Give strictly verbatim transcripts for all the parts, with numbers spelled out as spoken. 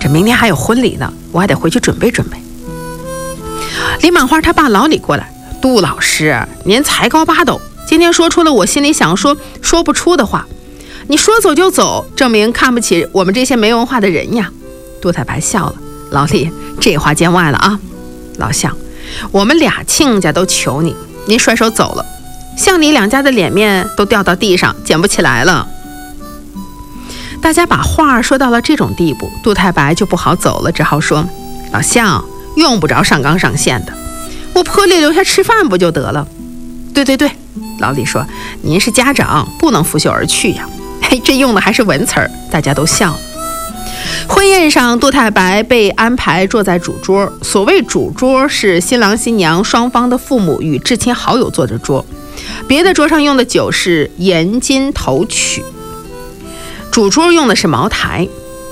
这明天还有婚礼呢，我还得回去准备准备。李满花他爸老李过来，杜老师，您才高八斗，今天说出了我心里想说说不出的话，你说走就走，证明看不起我们这些没文化的人呀。杜太白笑了，老李，这话见外了啊。老向，我们俩亲家都求你，您甩手走了，像你两家的脸面都掉到地上，捡不起来了。大家把话说到了这种地步，杜太白就不好走了，只好说，老向，用不着上纲上线的，我破例留下吃饭不就得了？对对对，老李说，您是家长，不能拂袖而去呀。嘿，这用的还是文词儿，大家都笑了。婚宴上，杜太白被安排坐在主桌。所谓主桌，是新郎新娘双方的父母与至亲好友坐着桌，别的桌上用的酒是盐金头曲，主桌用的是茅台。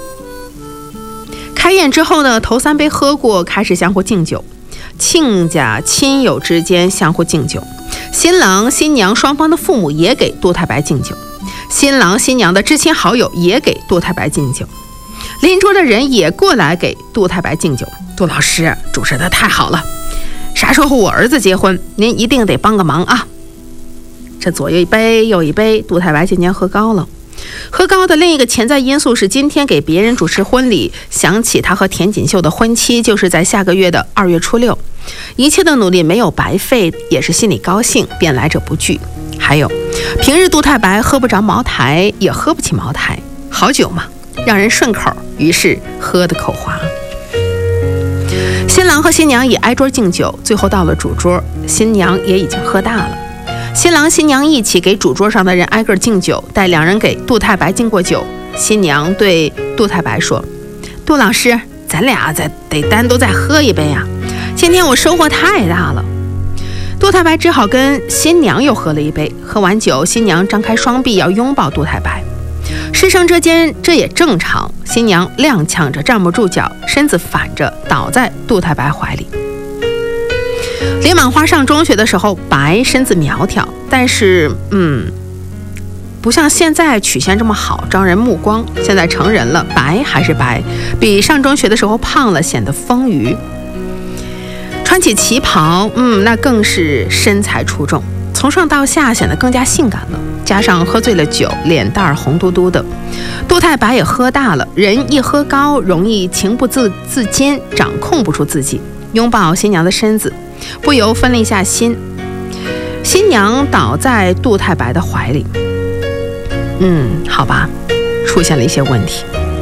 开宴之后呢，头三杯喝过，开始相互敬酒，亲家亲友之间相互敬酒，新郎新娘双方的父母也给杜太白敬酒，新郎新娘的至亲好友也给杜太白敬酒，邻桌的人也过来给杜太白敬酒。杜老师主持的太好了，啥时候我儿子结婚，您一定得帮个忙啊。这左右一杯右一杯，杜太白渐渐喝高了。喝高的另一个潜在因素是，今天给别人主持婚礼，想起他和田锦绣的婚期就是在下个月的二月初六，一切的努力没有白费，也是心里高兴，便来者不拒。还有平日杜太白喝不着茅台，也喝不起茅台，好酒嘛，让人顺口，于是喝得口滑。新郎和新娘也挨桌敬酒，最后到了主桌，新娘也已经喝大了。新郎新娘一起给主桌上的人挨个敬酒，待两人给杜太白敬过酒，新娘对杜太白说，杜老师，咱俩再得单独再喝一杯啊，今天我收获太大了。杜太白只好跟新娘又喝了一杯，喝完酒，新娘张开双臂要拥抱杜太白。师生之间这也正常，新娘踉跄着站不住脚，身子反着倒在杜太白怀里。李满花上中学的时候，白身子苗条，但是嗯，不像现在曲线这么好，招人目光。现在成人了，白还是白，比上中学的时候胖了，显得丰腴。穿起旗袍，嗯，那更是身材出众，从上到下显得更加性感了。加上喝醉了酒，脸蛋红嘟嘟的。杜太白也喝大了，人一喝高，容易情不自自禁，掌控不住自己，拥抱新娘的身子，不由分了一下心。新娘倒在杜太白的怀里，嗯，好吧，出现了一些问题。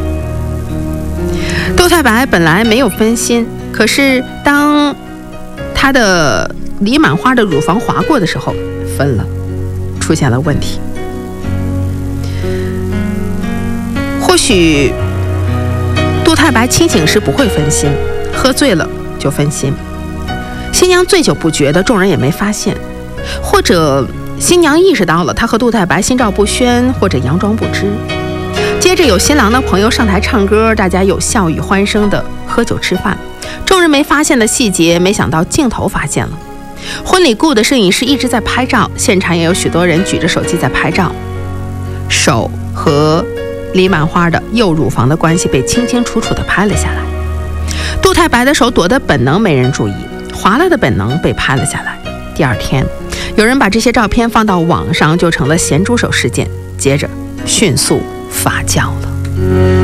杜太白本来没有分心，可是当他的李满花的乳房划过的时候，分了，出现了问题。或许杜太白清醒时不会分心，喝醉了就分心。新娘醉酒不觉得，众人也没发现，或者新娘意识到了她和杜太白心照不宣，或者佯装不知。接着有新郎的朋友上台唱歌，大家有笑语欢声的喝酒吃饭。众人没发现的细节，没想到镜头发现了。婚礼顾的摄影师一直在拍照，现场也有许多人举着手机在拍照。手和李满花的右乳房的关系被清清楚楚地拍了下来。杜太白的手躲的本能没人注意，划了的本能被拍了下来。第二天，有人把这些照片放到网上，就成了咸猪手事件，接着迅速发酵了。